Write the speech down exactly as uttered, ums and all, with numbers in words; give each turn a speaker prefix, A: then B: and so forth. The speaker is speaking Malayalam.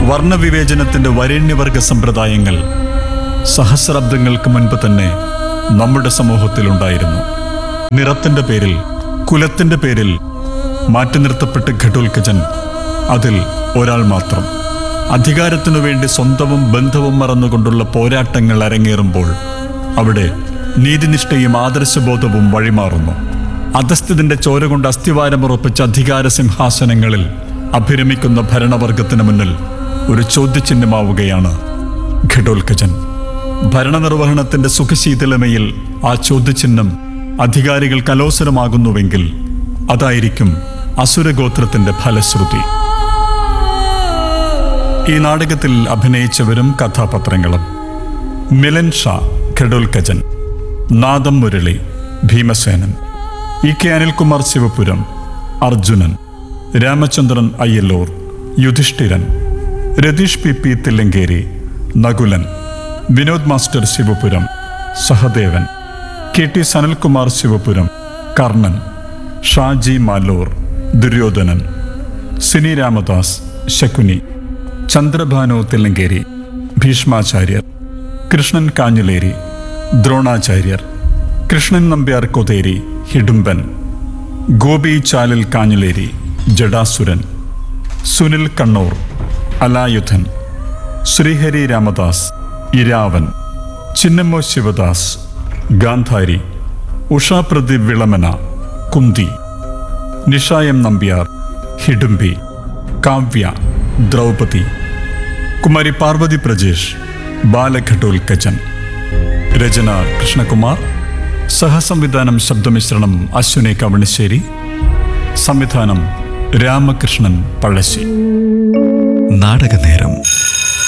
A: വർണ്ണവിവേചനത്തിൻ്റെ വരേണ്യവർഗ സമ്പ്രദായങ്ങൾ സഹസ്രാബ്ദങ്ങൾക്ക് മുൻപ് തന്നെ നമ്മുടെ സമൂഹത്തിലുണ്ടായിരുന്നു. നിറത്തിൻ്റെ പേരിൽ, കുലത്തിൻ്റെ പേരിൽ മാറ്റി നിർത്തപ്പെട്ട ഘടോൽക്കചൻ അതിൽ ഒരാൾ മാത്രം. അധികാരത്തിനു വേണ്ടി സ്വന്തവും ബന്ധവും മറന്നുകൊണ്ടുള്ള പോരാട്ടങ്ങൾ അരങ്ങേറുമ്പോൾ അവിടെ നീതിനിഷ്ഠയും ആദർശബോധവും വഴിമാറുന്നു. അധസ്ഥിതിൻ്റെ ചോര കൊണ്ട് അസ്ഥിവാരമുറപ്പിച്ച അധികാര സിംഹാസനങ്ങളിൽ അഭിരമിക്കുന്ന ഭരണവർഗത്തിന് മുന്നിൽ ഒരു ചോദ്യചിഹ്നമാവുകയാണ് ഘടോൽക്കചൻ. ഭരണനിർവഹണത്തിൻ്റെ സുഖശീതളമയിൽ ആ ചോദ്യചിഹ്നം അധികാരികൾ കലോസരമാകുന്നുവെങ്കിൽ അതായിരിക്കും അസുരഗോത്രത്തിൻ്റെ ഫലശ്രുതി. ഈ നാടകത്തിൽ അഭിനയിച്ചവരും കഥാപാത്രങ്ങളും: മിലൻ ഷാ ഘടോൽക്കചൻ, നാദം മുരളി ഭീമസേനൻ, ഇ കെ അനിൽകുമാർ ശിവപുരം അർജുനൻ, രാമചന്ദ്രൻ അയ്യല്ലൂർ യുധിഷ്ഠിരൻ, Ratheesh P P Thillankeri Nakulan, Vinod master Sivapuram Sahadevan, K T Sanalkumar Sivapuram Karnan, Shaji Maloor Duryodhanan, Sini Ramadas Shakuni, Chandrabhanu Thillankeri Bheeshmacharya, Krishnan Kanhileri Dronacharya, Krishnan Nambiar Kotheri Hidumban, Gopi ചാലിൽ കാഞ്ഞിലേരി ജഡാസുരൻ, സുനിൽ കണ്ണൂർ അലായുധൻ, ശ്രീഹരി രാമദാസ് ഇരാവൻ, ചിന്നമ്മോ ശിവദാസ് ഗാന്ധാരി, ഉഷാ പ്രദീപ് വിളമന കുന്തി, നിഷായം നമ്പ്യാർ ഹിഡുംബി, കാവ്യ ദ്രൗപദി, കുമാരി പാർവതി പ്രജേഷ് ബാലഘടോൽക്കചൻ. രചന കൃഷ്ണകുമാർ, സഹസംവിധാനം ശബ്ദമിശ്രണം അശ്വിനി കവണിശ്ശേരി, സംവിധാനം രാമകൃഷ്ണൻ പഴശ്ശി.
B: നാടകനേരം.